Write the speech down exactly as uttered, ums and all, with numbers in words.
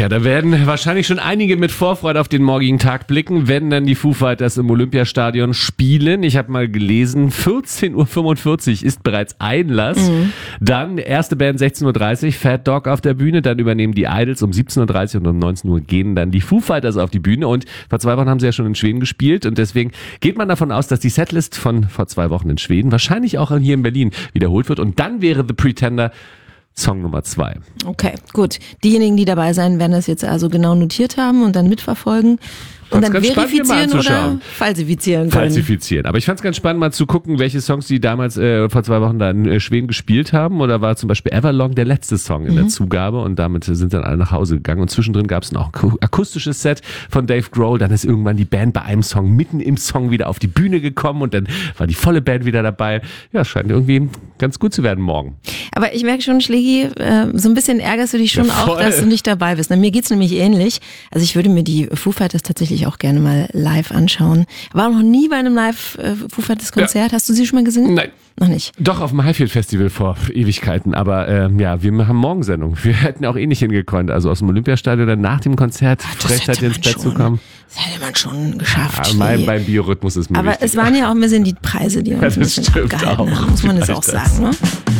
Ja, da werden wahrscheinlich schon einige mit Vorfreude auf den morgigen Tag blicken, wenn dann die Foo Fighters im Olympiastadion spielen. Ich habe mal gelesen, vierzehn Uhr fünfundvierzig ist bereits Einlass. Mhm. Dann erste Band sechzehn Uhr dreißig, Fat Dog auf der Bühne. Dann übernehmen die Idols um siebzehn Uhr dreißig und um neunzehn Uhr gehen dann die Foo Fighters auf die Bühne. Und vor zwei Wochen haben sie ja schon in Schweden gespielt. Und deswegen geht man davon aus, dass die Setlist von vor zwei Wochen in Schweden wahrscheinlich auch hier in Berlin wiederholt wird. Und dann wäre The Pretender Song Nummer zwei. Okay, gut. Diejenigen, die dabei sein, werden das jetzt also genau notiert haben und dann mitverfolgen. Und dann verifizieren oder falsifizieren können. Falsifizieren. Aber ich fand es ganz spannend, mal zu gucken, welche Songs die damals äh, vor zwei Wochen da in äh, Schweden gespielt haben. Oder war zum Beispiel Everlong der letzte Song in mhm. der Zugabe und damit sind dann alle nach Hause gegangen. Und zwischendrin gab es noch ein akustisches Set von Dave Grohl. Dann ist irgendwann die Band bei einem Song mitten im Song wieder auf die Bühne gekommen und dann war die volle Band wieder dabei. Ja, scheint irgendwie ganz gut zu werden morgen. Aber ich merke schon, Schlägi, äh, so ein bisschen ärgerst du dich schon ja, auch, dass du nicht dabei bist. Na, mir geht's nämlich ähnlich. Also ich würde mir die Foo Fighters tatsächlich auch gerne mal live anschauen. War noch nie bei einem live äh, Foo Fighters Konzert. Ja. Hast du sie schon mal gesehen? Nein. Noch nicht? Doch, auf dem Highfield Festival vor Ewigkeiten. Aber ähm, ja, wir haben Morgensendung. Wir hätten auch eh nicht hingekonnt. Also aus dem Olympiastadion dann nach dem Konzert Ach, rechtzeitig ins Bett schon, zu kommen. Das hätte man schon geschafft. Ja, mein, beim Biorhythmus ist mir Aber wichtig. es waren ja auch ein bisschen die Preise, die uns ja, ein bisschen abgehalten auch. haben, muss man das auch sagen. Ne?